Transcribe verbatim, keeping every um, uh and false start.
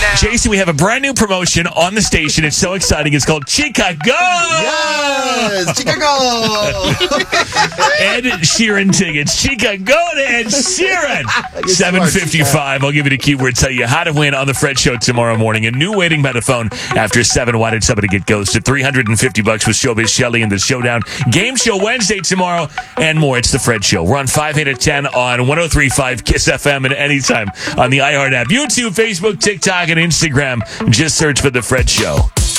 Jason, we have a brand new promotion on the station. It's so exciting. It's called Chica Go! Yes! Chica Go! Ed Sheeran tickets. Chica Go to Ed Sheeran! seven fifty-five. I'll give you the keyword, tell you how to win on the Fred Show tomorrow morning. A new waiting by the phone after seven. Why did somebody get ghosted? three hundred fifty bucks with Showbiz Shelley and the Showdown. Game Show Wednesday tomorrow and more. It's the Fred Show. We're on five, eight, and ten on one oh three point five Kiss F M and anytime on the iHeart app. YouTube, Facebook, TikTok, and Instagram. Just search for the Fred Show.